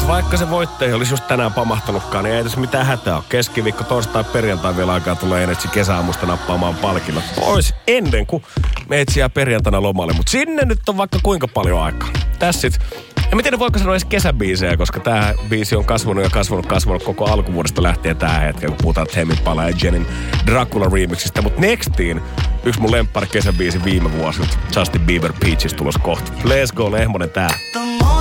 vaikka se voittaja olisi just tänään pamahtanutkaan, niin ei tässä mitään hätää ole. Keskiviikko, torstai, perjantai vielä aikaa tulee Energy kesäaamusta nappaamaan palkinnot pois ennen kuin me etsiä perjantaina lomalle. Mutta sinne nyt on vaikka kuinka paljon aikaa. Tässä sit. En tiedä, voiko sanoa edes kesäbiisejä, koska tää biisi on kasvanut ja kasvanut koko alkuvuodesta lähtien tähän hetkeen, kun puhutaan Tame Impala ja Jenin Dracula remixistä. Mutta Nextiin yksi mun lemppari kesäbiisi viime vuosilta, Justin Bieber Peaches tulos kohta. Let's go, Lehmonen tää.